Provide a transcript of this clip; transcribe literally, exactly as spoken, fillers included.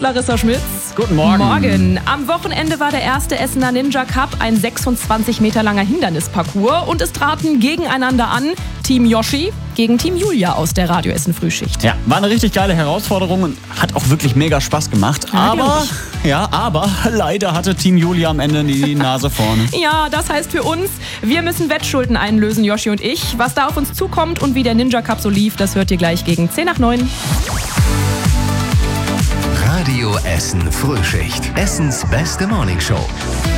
Larissa Schmitz. Guten Morgen. Morgen. Am Wochenende war der erste Essener Ninja Cup, ein sechsundzwanzig Meter langer Hindernisparcours. Und es traten gegeneinander an Team Yoshi gegen Team Julia aus der Radio Essen Frühschicht. Ja, war eine richtig geile Herausforderung und hat auch wirklich mega Spaß gemacht. Ja, aber, ja, aber leider hatte Team Julia am Ende die Nase vorne. Ja, das heißt für uns, wir müssen Wettschulden einlösen, Yoshi und ich. Was da auf uns zukommt und wie der Ninja Cup so lief, das hört ihr gleich gegen zehn nach neun. Radio Essen Frühschicht. Essens beste Morningshow.